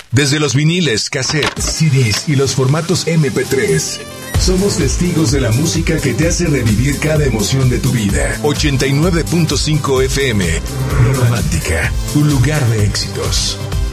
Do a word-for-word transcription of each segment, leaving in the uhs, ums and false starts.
Desde los viniles, cassettes, C Ds y los formatos eme pe tres, somos testigos de la música que te hace revivir cada emoción de tu vida. ochenta y nueve punto cinco F M, Romántica, tu lugar de éxitos.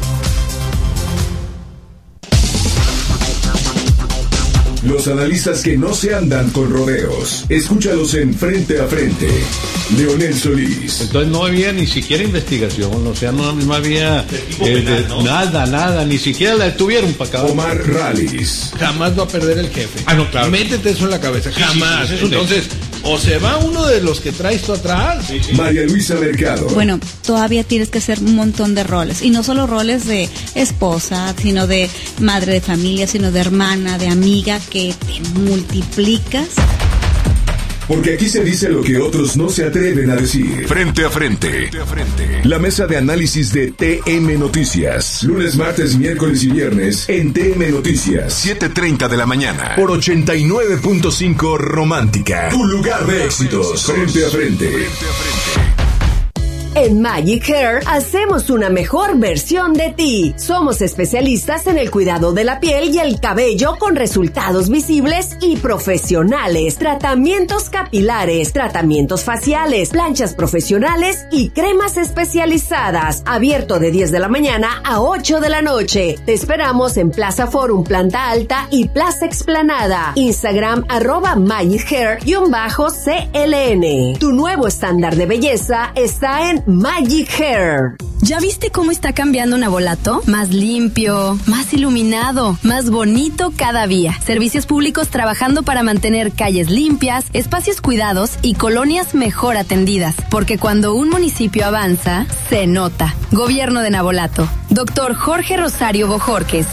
Los analistas que no se andan con rodeos. Escúchalos en Frente a Frente. Leonel Solís. Entonces no había ni siquiera investigación, o sea, no, no había eh, de, ¿no? nada, nada, ni siquiera la detuvieron para acabar. Omar Rallis. Jamás va a perder el jefe. Ah, no, claro. Métete eso en la cabeza, sí, jamás. Sí, sí, Entonces, o se va uno de los que traes tú atrás. Sí, sí. María Luisa Mercado. Bueno, todavía tienes que hacer un montón de roles, y no solo roles de esposa, sino de madre de familia, sino de hermana, de amiga, que te multiplicas. Porque aquí se dice lo que otros no se atreven a decir. Frente a frente. Frente a frente. La mesa de análisis de T M Noticias. Lunes, martes, miércoles y viernes en T M Noticias. siete treinta de la mañana. Por ochenta y nueve punto cinco Romántica. Tu lugar de éxitos. Frente a frente. Frente a frente. En Magic Hair hacemos una mejor versión de ti. Somos especialistas en el cuidado de la piel y el cabello con resultados visibles y profesionales. Tratamientos capilares, tratamientos faciales, planchas profesionales y cremas especializadas. Abierto de diez de la mañana a ocho de la noche. Te esperamos en Plaza Forum, Planta Alta y Plaza Explanada. Instagram arroba Magic Hair-C L N. Tu nuevo estándar de belleza está en Magic Hair. ¿Ya viste cómo está cambiando Navolato? Más limpio, más iluminado, más bonito cada día. Servicios públicos trabajando para mantener calles limpias, espacios cuidados y colonias mejor atendidas. Porque cuando un municipio avanza, se nota. Gobierno de Navolato. Doctor Jorge Rosario Bojorques.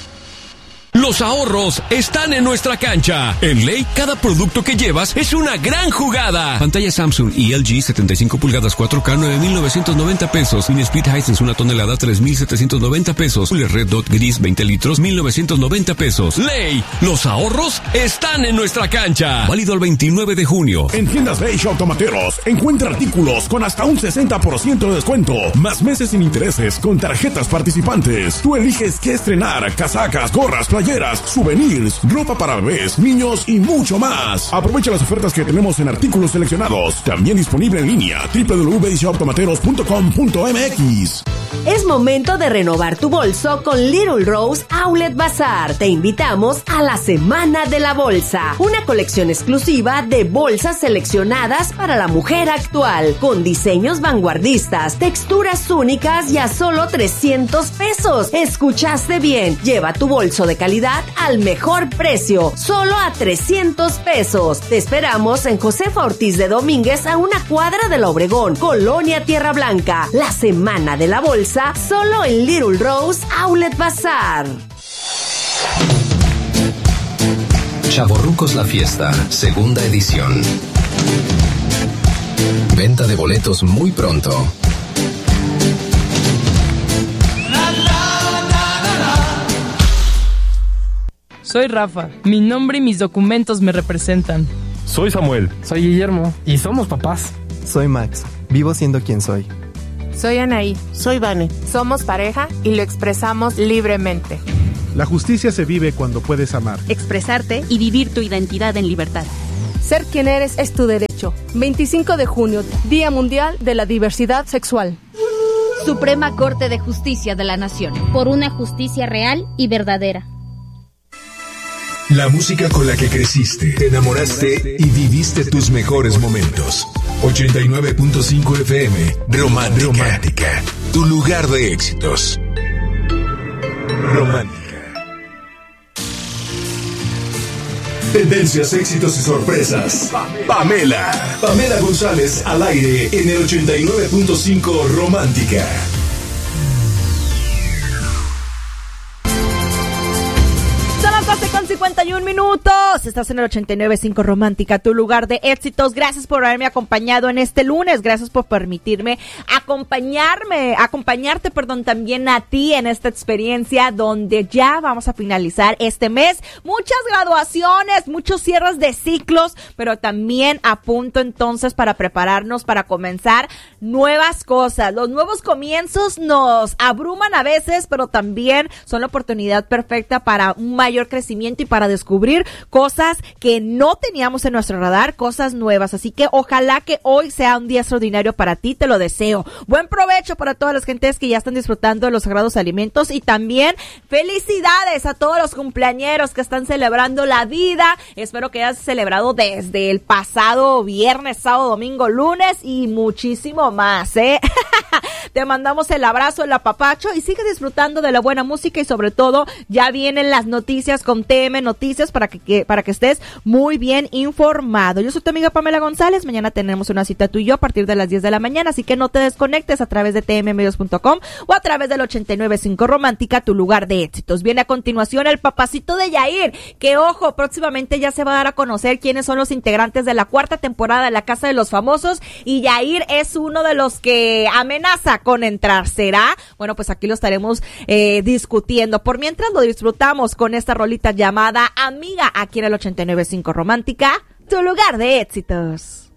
Los ahorros están en nuestra cancha. En Ley, cada producto que llevas es una gran jugada. Pantalla Samsung y L G setenta y cinco pulgadas cuatro K nueve mil novecientos noventa pesos. Mini Split Hisense una tonelada tres mil setecientos noventa pesos. Cooler Red Dot Gris veinte litros mil novecientos noventa pesos. Ley, los ahorros están en nuestra cancha. Válido el veintinueve de junio. En tiendas Beige Automateros encuentra artículos con hasta un sesenta por ciento de descuento. Más meses sin intereses con tarjetas participantes. Tú eliges qué estrenar: casacas, gorras, playeras, souvenirs, ropa para bebés, niños y mucho más. Aprovecha las ofertas que tenemos en artículos seleccionados. También disponible en línea doble u doble u doble u punto beige automateros punto com punto m x. Es momento de renovar tu bolso con Little Rose Outlet Bazaar. Te invitamos a la Semana de la Bolsa, una colección exclusiva de bolsas seleccionadas para la mujer actual, con diseños vanguardistas, texturas únicas y a solo trescientos pesos. Escuchaste bien, lleva tu bolso de calidad al mejor precio, solo a trescientos pesos. Te esperamos en Josefa Ortiz de Domínguez, a una cuadra de la Obregón, Colonia Tierra Blanca. La Semana de la Bolsa solo en Little Rose Outlet Bazaar. Chavorrucos la Fiesta, segunda edición. Venta de boletos muy pronto. Soy Rafa, mi nombre y mis documentos me representan. Soy Samuel. Soy Guillermo y somos papás. Soy Max, vivo siendo quien soy. Soy Anaí. Soy Vane. Somos pareja y lo expresamos libremente. La justicia se vive cuando puedes amar, expresarte y vivir tu identidad en libertad. Ser quien eres es tu derecho. veinticinco de junio, Día Mundial de la Diversidad Sexual. Suprema Corte de Justicia de la Nación. Por una justicia real y verdadera. La música con la que creciste, te enamoraste y viviste tus mejores momentos. ochenta y nueve punto cinco F M, Romántica. Romántica, tu lugar de éxitos. Romántica. Tendencias, éxitos y sorpresas. Pamela. Pamela González al aire en el ochenta y nueve punto cinco Romántica. Son las doce con cincuenta cincuenta y un minutos. Estás en el ochenta y nueve punto cinco Romántica, tu lugar de éxitos. Gracias por haberme acompañado en este lunes. Gracias por permitirme acompañarme, acompañarte, perdón, también a ti en esta experiencia donde ya vamos a finalizar este mes. Muchas graduaciones, muchos cierres de ciclos, pero también a punto entonces para prepararnos para comenzar nuevas cosas. Los nuevos comienzos nos abruman a veces, pero también son la oportunidad perfecta para un mayor crecimiento y para descubrir cosas que no teníamos en nuestro radar, cosas nuevas. Así que ojalá que hoy sea un día extraordinario para ti, te lo deseo. Buen provecho para todas las gentes que ya están disfrutando de los sagrados alimentos y también felicidades a todos los cumpleañeros que están celebrando la vida. Espero que hayas celebrado desde el pasado viernes, sábado, domingo, lunes y muchísimo más, ¿eh? Te mandamos el abrazo, el apapacho y sigue disfrutando de la buena música y sobre todo ya vienen las noticias con T M Noticias para que, que para que estés muy bien informado. Yo soy tu amiga Pamela González. Mañana tenemos una cita tú y yo a partir de las diez de la mañana, así que no te desconectes a través de t m medios punto com o a través del ochenta y nueve punto cinco Romántica, tu lugar de éxitos. Viene a continuación el papacito de Yair, que ojo, próximamente ya se va a dar a conocer quiénes son los integrantes de la cuarta temporada de La Casa de los Famosos y Yair es uno de los que amenaza con entrar. ¿Será? Bueno, pues aquí lo estaremos eh, discutiendo. Por mientras lo disfrutamos con esta rolita llamada Amiga aquí en el ochenta y nueve punto cinco Romántica, tu lugar de éxitos.